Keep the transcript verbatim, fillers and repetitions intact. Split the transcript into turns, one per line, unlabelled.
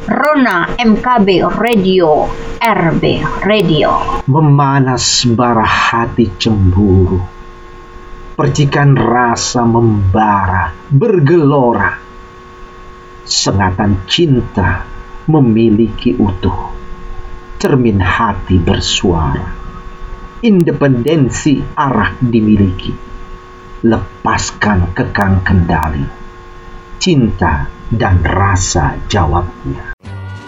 Rona M K B Radio, R B Radio.
Memanas bara hati cemburu, percikan rasa membara bergelora, sengatan cinta memiliki utuh, cermin hati bersuara, independensi arah dimiliki, lepaskan kekang kendali, cinta dan rasa jawabnya.